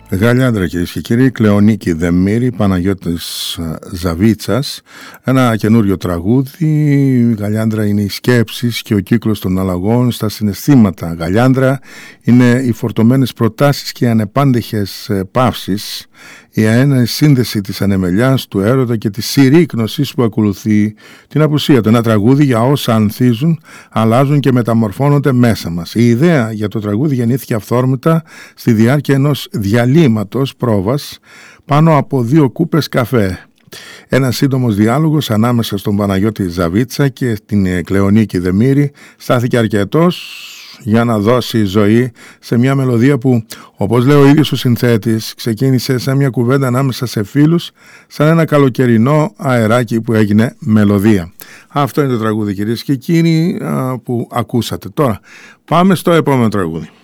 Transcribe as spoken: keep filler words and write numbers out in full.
Γαλιάνδρα, κυρίες και κύριοι, Κλεονίκη Δεμήρη, Παναγιώτης Ζαβίτσας. Ένα καινούριο τραγούδι. Γαλιάνδρα είναι οι σκέψεις και ο κύκλος των αλλαγών στα συναισθήματα. Γαλιάνδρα είναι οι φορτωμένες προτάσεις και οι ανεπάντεχες παύσεις, η αέναη σύνδεση της ανεμελιάς, του έρωτα και της συρρίκνωσης που ακολουθεί την απουσία του. Ένα τραγούδι για όσα ανθίζουν, αλλάζουν και μεταμορφώνονται μέσα μας. Η ιδέα για το τραγούδι γεννήθηκε αυθόρμητα στη διάρκεια ενός διαλύματος πρόβας πάνω από δύο κούπες καφέ. Ένας σύντομος διάλογος ανάμεσα στον Παναγιώτη Ζαβίτσα και την Κλεονίκη Δεμήρη στάθηκε αρκετός για να δώσει ζωή σε μια μελωδία που, όπως λέει ο ίδιος ο συνθέτης, ξεκίνησε σαν μια κουβέντα ανάμεσα σε φίλους, σαν ένα καλοκαιρινό αεράκι που έγινε μελωδία. Αυτό είναι το τραγούδι, κυρίες και κύριοι, που ακούσατε. Τώρα πάμε στο επόμενο τραγούδι.